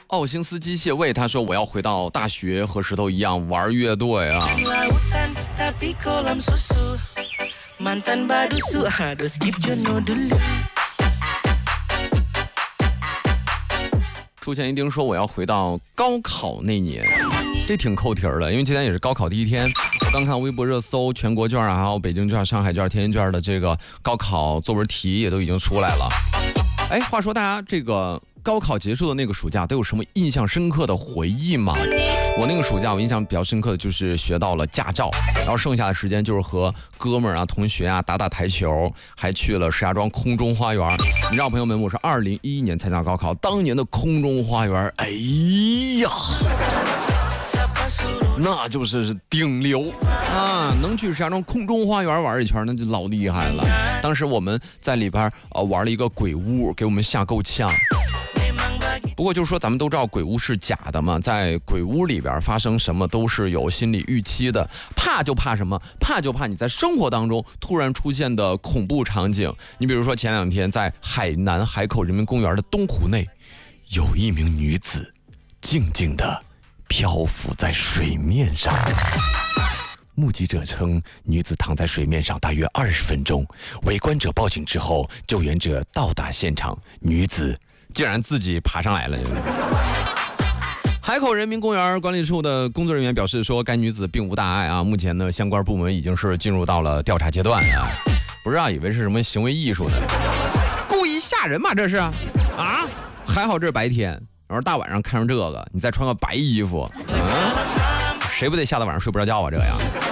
奥星斯机械卫他说我要回到大学和石头一样玩乐队啊。出现一丁说我要回到高考那年，这挺扣题儿的，因为今天也是高考第一天。我刚看微博热搜，全国卷还有北京卷、上海卷、天津卷的这个高考作文题也都已经出来了。哎，话说大家这个高考结束的那个暑假都有什么印象深刻的回忆吗？我那个暑假我印象比较深刻的就是学到了驾照，然后剩下的时间就是和哥们儿啊、同学啊打打台球，还去了石家庄空中花园。你知道朋友们，我是2011年参加高考，当年的空中花园，哎呀，那就是顶流啊！能去石家庄空中花园玩一圈，那就老厉害了。当时我们在里边玩了一个鬼屋，给我们吓够呛。不过就是说咱们都知道鬼屋是假的嘛，在鬼屋里边发生什么都是有心理预期的，怕就怕什么？怕就怕你在生活当中突然出现的恐怖场景。你比如说前2天在海南海口人民公园的东湖内，有一名女子静静地漂浮在水面上。目击者称，女子躺在水面上大约20分钟，围观者报警之后，救援者到达现场，女子竟然自己爬上来了。海口人民公园管理处的工作人员表示说，该女子并无大碍啊，目前呢相关部门已经是进入到了调查阶段啊。不知道以为是什么行为艺术呢？故意吓人嘛这是啊？还好这是白天，然后大晚上看上这个，你再穿个白衣服，谁不得吓得晚上睡不着觉啊这样？